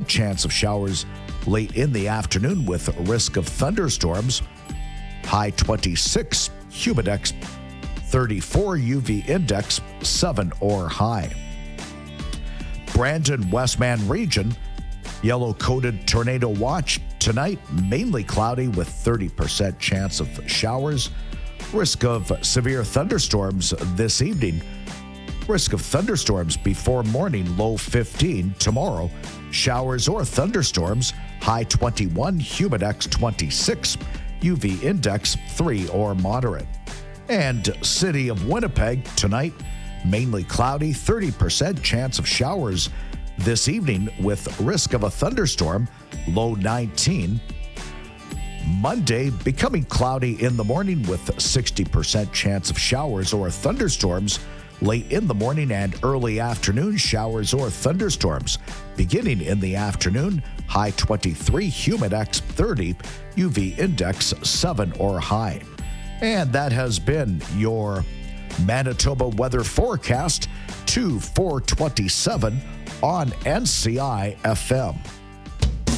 chance of showers late in the afternoon with risk of thunderstorms. High 26, humidex 34, UV index 7 or high. Brandon, Westman region, yellow-coded tornado watch tonight, mainly cloudy with 30% chance of showers. Risk of severe thunderstorms this evening. Risk of thunderstorms before morning, low 15. Tomorrow, showers or thunderstorms, high 21, humidex 26, UV index 3 or moderate. And City of Winnipeg tonight, mainly cloudy, 30% chance of showers this evening with risk of a thunderstorm, low 19. Monday, becoming cloudy in the morning with 60% chance of showers or thunderstorms. Late in the morning and early afternoon, showers or thunderstorms. Beginning in the afternoon, high 23, humidex 30, UV index 7 or high. And that has been your Manitoba weather forecast to 427 on NCI FM.